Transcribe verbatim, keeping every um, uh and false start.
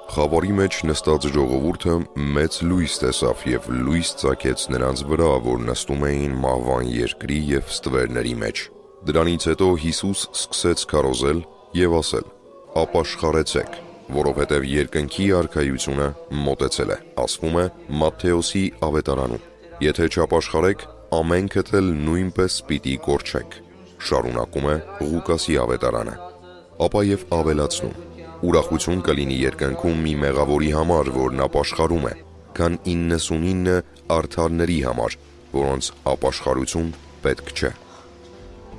Խավարի մեջ նստած ժողովուրդը մեծ լույս տեսավ և լույս ծագեց նրանց վրա, որ նստում էին մահվան երկրի և ստվերների մեջ։ Դրանից հետո Հիսուս սկսեց քարոզել և ասել. «Ապաշխարեցեք, որովհետև երկնքի արքայությունը մոտեցել է», ասվում է Մատթեոսի ավետարանում։ «Եթե չապաշխարեք, ամենքդ էլ նույնպես պիտի կորչեք», շարունակում է Ղուկասի ավետարանը։ Ապա և ավելացնում. «Ուրախություն կլինի երկնքում մի մեղավորի համար, որն ապաշխարում է, քան իննսունինը արդարների համար, որոնց ապաշխարություն պետք չէ»։